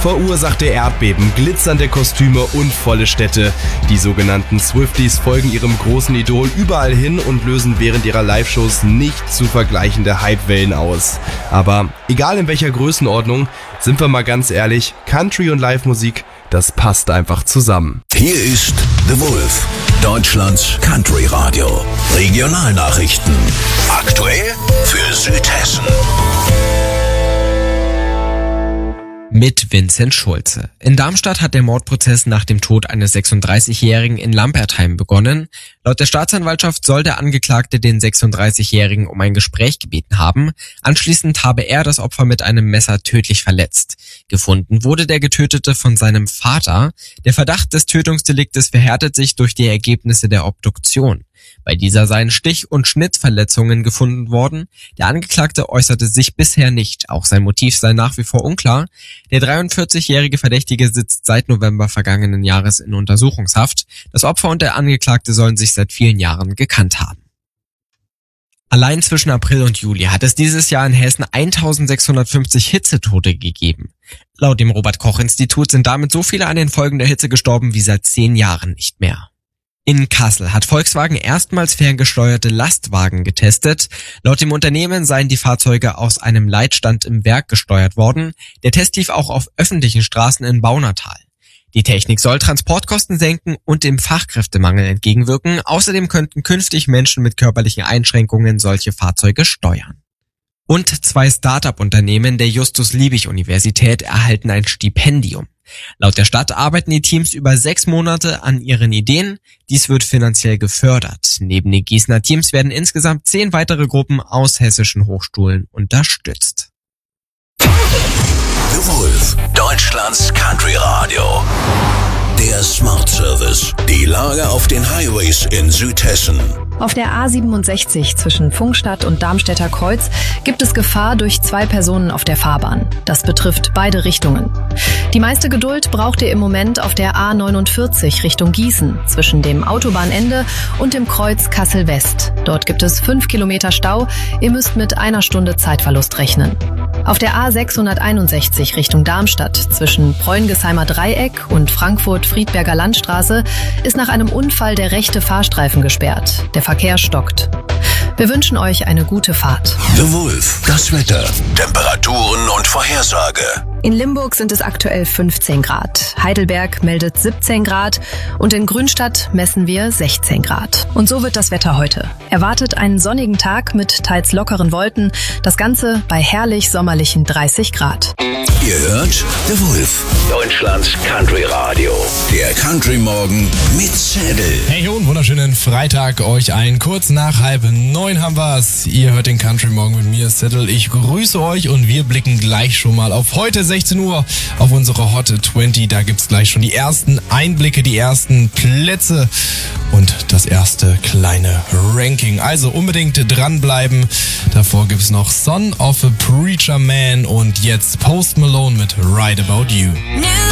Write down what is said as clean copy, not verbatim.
verursachte Erdbeben, glitzernde Kostüme und volle Städte. Die sogenannten Swifties folgen ihrem großen Idol überall hin und lösen während ihrer Live-Shows nicht zu vergleichende Hypewellen aus. Aber egal in welcher Größenordnung, sind wir mal ganz ehrlich, Country und Live-Musik, das passt einfach zusammen. Hier ist The Wolf, Deutschlands Country-Radio. Regionalnachrichten. Aktuell für Südhessen. Mit Vincent Schulze. In Darmstadt hat der Mordprozess nach dem Tod eines 36-Jährigen in Lampertheim begonnen. Laut der Staatsanwaltschaft soll der Angeklagte den 36-Jährigen um ein Gespräch gebeten haben. Anschließend habe er das Opfer mit einem Messer tödlich verletzt. Gefunden wurde der Getötete von seinem Vater. Der Verdacht des Tötungsdeliktes verhärtet sich durch die Ergebnisse der Obduktion. Bei dieser seien Stich- und Schnittverletzungen gefunden worden. Der Angeklagte äußerte sich bisher nicht. Auch sein Motiv sei nach wie vor unklar. Der 43-jährige Verdächtige sitzt seit November vergangenen Jahres in Untersuchungshaft. Das Opfer und der Angeklagte sollen sich seit vielen Jahren gekannt haben. Allein zwischen April und Juli hat es dieses Jahr in Hessen 1650 Hitzetote gegeben. Laut dem Robert-Koch-Institut sind damit so viele an den Folgen der Hitze gestorben wie seit 10 Jahren nicht mehr. In Kassel hat Volkswagen erstmals ferngesteuerte Lastwagen getestet. Laut dem Unternehmen seien die Fahrzeuge aus einem Leitstand im Werk gesteuert worden. Der Test lief auch auf öffentlichen Straßen in Baunatal. Die Technik soll Transportkosten senken und dem Fachkräftemangel entgegenwirken. Außerdem könnten künftig Menschen mit körperlichen Einschränkungen solche Fahrzeuge steuern. Und 2 Start-up-Unternehmen der Justus-Liebig-Universität erhalten ein Stipendium. Laut der Stadt arbeiten die Teams über 6 Monate an ihren Ideen. Dies wird finanziell gefördert. Neben den Gießener Teams werden insgesamt 10 weitere Gruppen aus hessischen Hochschulen unterstützt. The Wolf, Deutschlands Country Radio. Der Smart Service. Die Lage auf den Highways in Südhessen. Auf der A67 zwischen Pfungstadt und Darmstädter Kreuz gibt es Gefahr durch 2 Personen auf der Fahrbahn. Das betrifft beide Richtungen. Die meiste Geduld braucht ihr im Moment auf der A49 Richtung Gießen zwischen dem Autobahnende und dem Kreuz Kassel-West. Dort gibt es 5 Kilometer Stau. Ihr müsst mit 1 Stunde Zeitverlust rechnen. Auf der A661 Richtung Darmstadt zwischen Preungesheimer Dreieck und Frankfurt-Friedberger Landstraße ist nach einem Unfall der rechte Fahrstreifen gesperrt. Der Verkehr stockt. Wir wünschen euch eine gute Fahrt. The Wolf, das Wetter, Temperaturen und Vorhersage. In Limburg sind es aktuell 15 Grad. Heidelberg meldet 17 Grad und in Grünstadt messen wir 16 Grad. Und so wird das Wetter heute. Erwartet einen sonnigen Tag mit teils lockeren Wolken. Das Ganze bei herrlich sommerlichen 30 Grad. Ihr hört The Wolf, Deutschlands Country Radio. Der Country Morgen mit Zettel. Hey und wunderschönen Freitag euch allen. Kurz nach 8:30 haben wir's. Ihr hört den Country Morgen mit mir, Zettel. Ich grüße euch und wir blicken gleich schon mal auf heute 16 Uhr auf unsere Hot 20. Da gibt's gleich schon die ersten Einblicke, die ersten Plätze und das erste kleine Ranking. Also unbedingt dranbleiben. Davor gibt's noch Son of a Preacher Man und jetzt Post Malone mit Right About You.